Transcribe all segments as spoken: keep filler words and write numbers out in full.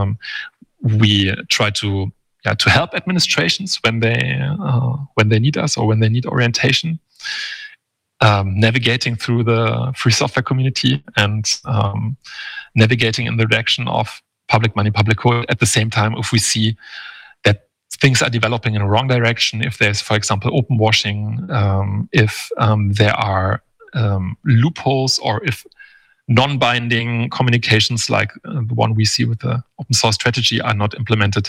um, we try to yeah, to help administrations when they uh, when they need us or when they need orientation, um, navigating through the free software community and um, navigating in the direction of public money, public code. At the same time, if we see that things are developing in a wrong direction, if there's, for example, open washing, um, if um, there are um, loopholes, or if non-binding communications like uh, the one we see with the open source strategy are not implemented,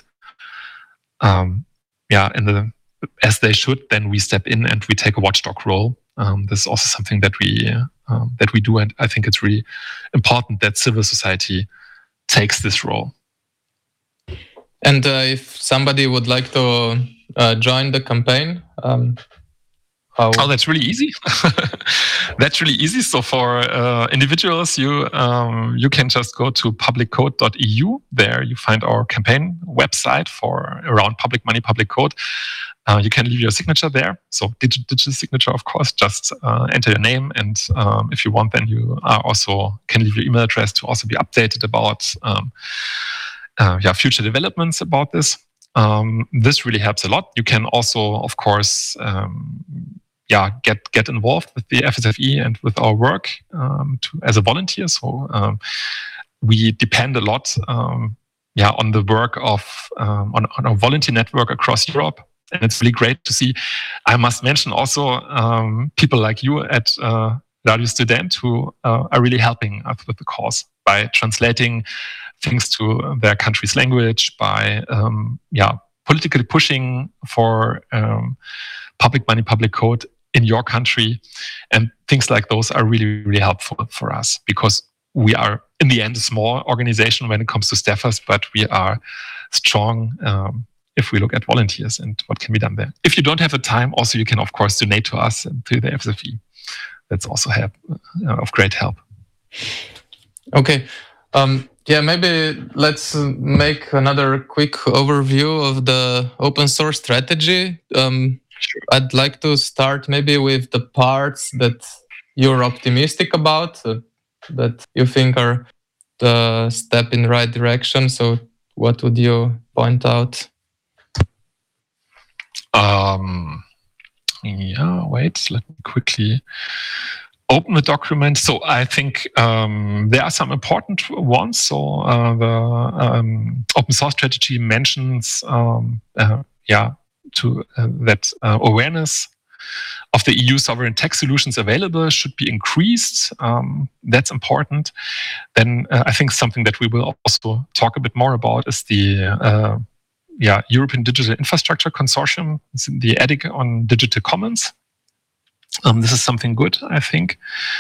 um, yeah, in the as they should, then we step in and we take a watchdog role. Um, this is also something that we um, that we do, and I think it's really important that civil society takes this role. And uh, if somebody would like to uh, join the campaign, um, how? Oh, that's really easy. That's really easy. So for uh, individuals, you um, you can just go to public code dot e u. There you find our campaign website for around public money, public code. Uh, you can leave your signature there. So digital, digital signature, of course. Just uh, enter your name, and um, if you want, then you are also can leave your email address to also be updated about um, uh, yeah future developments about this. Um, this really helps a lot. You can also, of course, um, yeah, get get involved with the F S F E and with our work um, to, as a volunteer. So um, we depend a lot, um, yeah, on the work of um, on, on our volunteer network across Europe, and it's really great to see. I must mention also um, people like you at uh, Radio Student who uh, are really helping us with the cause by translating things to their country's language, by um, yeah, politically pushing for um, public money, public code in your country, and things like those are really, really helpful for us, because we are in the end a small organization when it comes to staffers, but we are strong um, if we look at volunteers and what can be done there. If you don't have the time, also you can of course donate to us and to the F S F E. That's also help, uh, of great help. Okay. Um, yeah, maybe let's make another quick overview of the open source strategy. Um, sure. I'd like to start maybe with the parts that you're optimistic about, uh, that you think are the step in the right direction. So what would you point out? Um, yeah, wait, let me quickly open the document. So I think um, there are some important ones. So uh, the um, open source strategy mentions, um, uh, yeah, to uh, that uh, awareness of the E U sovereign tech solutions available should be increased. Um, that's important. Then uh, I think something that we will also talk a bit more about is the uh, yeah European Digital Infrastructure Consortium, the E D I C on Digital Commons. Um, this is something good, I think.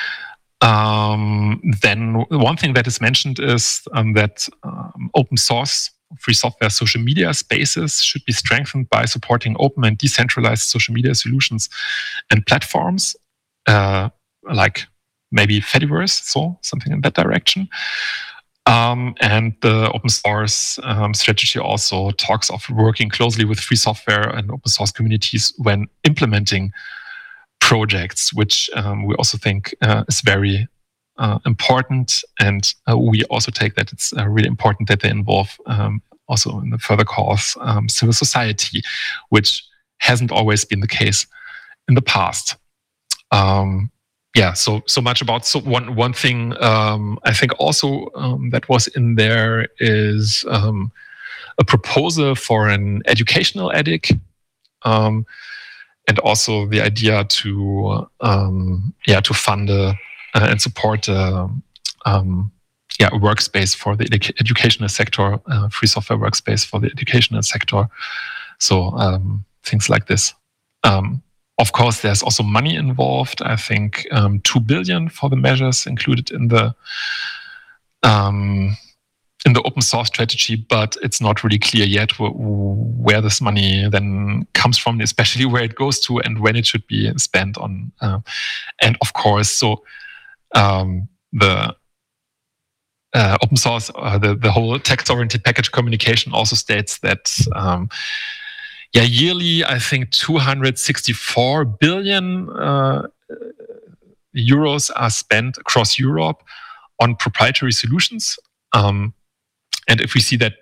Um, then one thing that is mentioned is um, that um, open source, free software social media spaces should be strengthened by supporting open and decentralized social media solutions and platforms, uh, like maybe Fediverse, so something in that direction. Um, and the open source um, strategy also talks of working closely with free software and open source communities when implementing projects, which um, we also think uh, is very uh, important. And uh, we also take that it's uh, really important that they involve um, also in the further cause um, civil society, which hasn't always been the case in the past. Um, yeah, so so much about so one one thing um, I think also um, that was in there is um, a proposal for an educational E D I C. Um, And also the idea to, um, yeah, to fund uh, and support, uh, um, yeah, a workspace for the edu educational sector, uh, free software workspace for the educational sector. So um, things like this. Um, of course, there's also money involved. I think um, two billion for the measures included in the um, in the open source strategy, but it's not really clear yet wh where this money then comes from, especially where it goes to and when it should be spent on. Uh, and of course, so um, the uh, open source, uh, the, the whole text-oriented package communication also states that um, yeah, yearly, I think two hundred sixty-four billion uh, euros are spent across Europe on proprietary solutions. Um, And if we see that